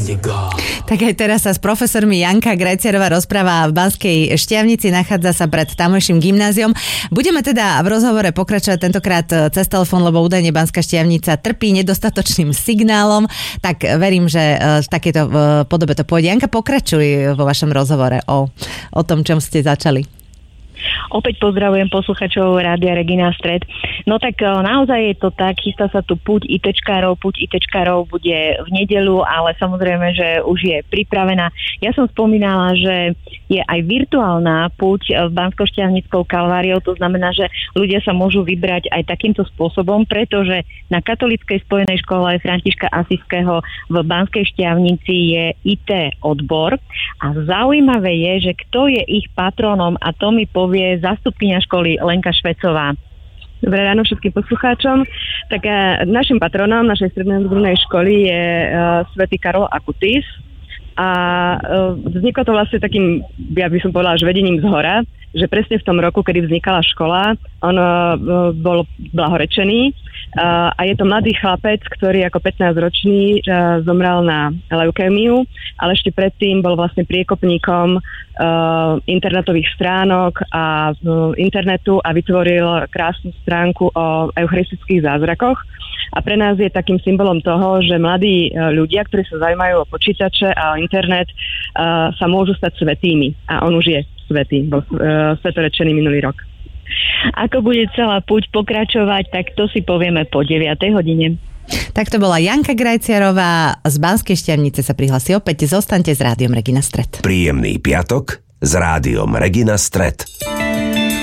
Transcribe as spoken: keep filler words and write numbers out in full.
Tak aj teraz sa s profesormi Janka Grajciarová rozpráva v Banskej Štiavnici, nachádza sa pred tamojším gymnáziom. Budeme teda v rozhovore pokračovať tentokrát cez telefón, lebo údajne Banská Štiavnica trpí nedostatočným signálom, tak verím, že v takejto podobe to pôjde. Janka, pokračuj vo vašom rozhovore o, o tom, čom ste začali. Opäť pozdravujem posluchačov Rádia Regina Stred. No tak naozaj je to tak, chystá sa tu púť ITčkárov, púť ITčkárov bude v nedeľu, ale samozrejme, že už je pripravená. Ja som spomínala, že je aj virtuálna púť v Banskoštiavnickou kalváriou, to znamená, že ľudia sa môžu vybrať aj takýmto spôsobom, pretože na Katolíckej spojenej škole Františka Asiského v Banskej Štiavnici je í té odbor a zaujímavé je, že kto je ich patronom, a to mi povie zástupkyňa školy Lenka Švecová. Dobré ráno všetkým poslucháčom. Tak našim patronom našej strednej odbornej školy je uh, svätý Karol Akutis a uh, vzniklo to vlastne takým, ja by som povedala, že vedením zhora, že presne v tom roku, kedy vznikala škola, on uh, bol blahorečený uh, a je to mladý chlapec, ktorý ako pätnásťročný uh, zomrel na leukémiu, ale ešte predtým bol vlastne priekopníkom uh, internetových stránok a uh, internetu a vytvoril krásnu stránku o eucharistických zázrakoch. A pre nás je takým symbolom toho, že mladí uh, ľudia, ktorí sa zaujímajú o počítače a o internet, uh, sa môžu stať svätými. A on už je svätý, bol uh, svetorečený minulý rok. Ako bude celá púť pokračovať, tak to si povieme po deviatej hodine. Tak to bola Janka Grajciarová z Banskej Štiavnice, sa prihlási opäť. Zostaňte s Rádiom Regina Stred. Príjemný piatok s Rádiom Regina Stred.